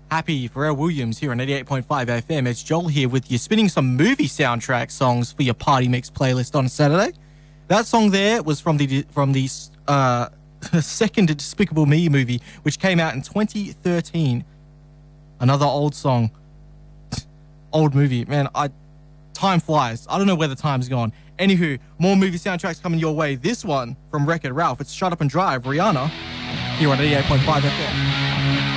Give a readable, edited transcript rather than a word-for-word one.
Happy Pharrell Williams here on 88.5 FM. It's Joel here with you, spinning some movie soundtrack songs for your party mix playlist on Saturday. That song there was from the second Despicable Me movie, which came out in 2013. Another old song, old movie. Man, time flies. I don't know where the time's gone. Anywho, more movie soundtracks coming your way. This one from Wreck-It Ralph. It's Shut Up and Drive, Rihanna, here on 88.5 FM.